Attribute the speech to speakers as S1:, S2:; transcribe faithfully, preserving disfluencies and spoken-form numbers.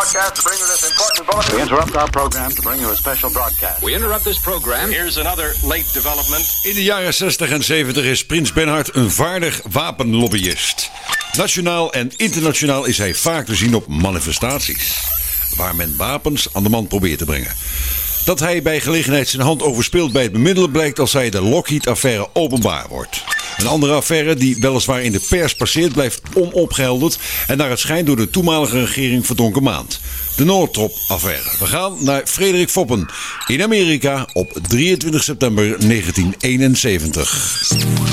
S1: broadcast to bring you this important bulletin.
S2: We interrupt our program to bring you a special broadcast.
S3: We interrupt this program.
S4: Here's another late development.
S5: In de jaren zestig en zeventig is Prins Bernhard een vaardig wapenlobbyist. Nationaal en internationaal is hij vaak te zien op manifestaties, waar men wapens aan de man probeert te brengen. Dat hij bij gelegenheid zijn hand overspeelt bij het bemiddelen blijkt als hij de Lockheed-affaire openbaar wordt. Een andere affaire die weliswaar in de pers passeert blijft onopgehelderd en naar het schijnt door de toenmalige regering verdronken maand. De Northrop-affaire. We gaan naar Frederik Foppen in Amerika op drieëntwintig september negentien eenenzeventig.